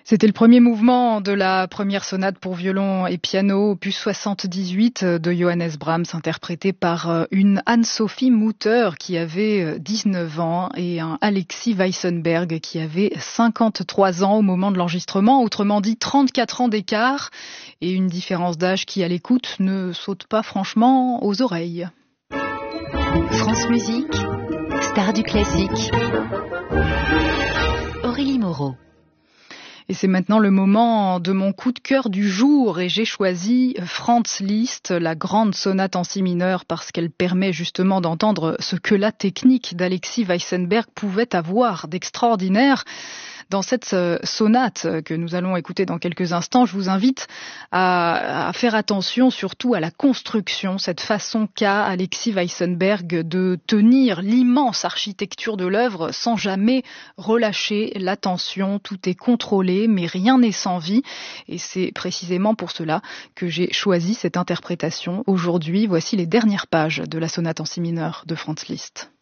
C'était le premier mouvement de la première sonate pour violon et piano, opus 78 de Johannes Brahms, interprété par une Anne-Sophie Mutter qui avait 19 ans et un Alexis Weissenberg qui avait 53 ans au moment de l'enregistrement, autrement dit 34 ans d'écart et une différence d'âge qui à l'écoute ne saute pas franchement aux oreilles. France Musique, star du classique. Aurélie Moreau. Et c'est maintenant le moment de mon coup de cœur du jour et j'ai choisi Franz Liszt, la grande sonate en si mineur parce qu'elle permet justement d'entendre ce que la technique d'Alexis Weissenberg pouvait avoir d'extraordinaire. Dans cette sonate que nous allons écouter dans quelques instants, je vous invite à faire attention surtout à la construction, cette façon qu'a Alexis Weissenberg de tenir l'immense architecture de l'œuvre sans jamais relâcher l'attention. Tout est contrôlé, mais rien n'est sans vie. Et c'est précisément pour cela que j'ai choisi cette interprétation. Aujourd'hui, voici les dernières pages de la sonate en si mineur de Franz Liszt.